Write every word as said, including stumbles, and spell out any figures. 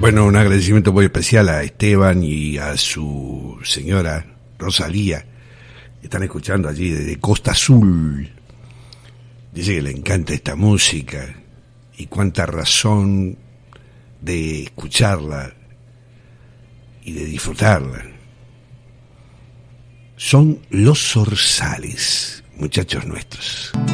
Bueno, un agradecimiento muy especial a Esteban y a su señora Rosalía, que están escuchando allí desde Costa Azul. Dice que le encanta esta música y cuánta razón de escucharla y de disfrutarla. Son los zorzales, muchachos nuestros.